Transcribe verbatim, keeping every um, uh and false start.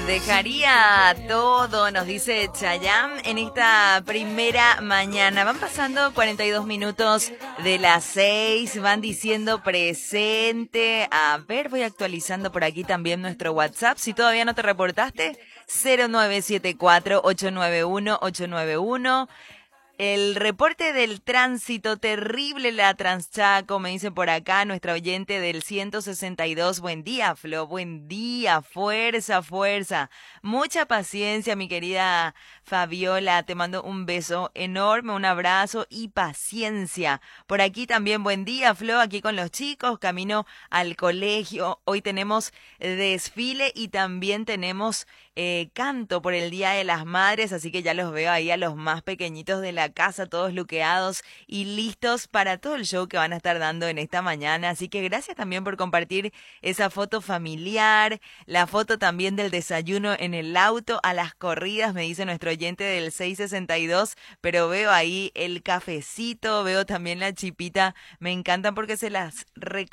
Dejaría todo, nos dice Chayanne, en esta primera mañana. Van pasando cuarenta y dos minutos de las seis, van diciendo presente. A ver, voy actualizando por aquí también nuestro WhatsApp. Si todavía no te reportaste, cero nueve siete cuatro, ocho nueve uno, ocho nueve uno. El reporte del tránsito, terrible la Transchaco, me dice por acá nuestra oyente del ciento sesenta y dos. Buen día, Flo, buen día, fuerza, fuerza. Mucha paciencia, mi querida Fabiola, te mando un beso enorme, un abrazo y paciencia. Por aquí también, buen día, Flo, aquí con los chicos, camino al colegio. Hoy tenemos desfile y también tenemos eh, canto por el Día de las Madres, así que ya los veo ahí a los más pequeñitos de la casa, todos luqueados y listos para todo el show que van a estar dando en esta mañana. Así que gracias también por compartir esa foto familiar, la foto también del desayuno en el auto, a las corridas, me dice nuestro oyente del seiscientos sesenta y dos, pero veo ahí el cafecito, veo también la chipita, me encantan porque se las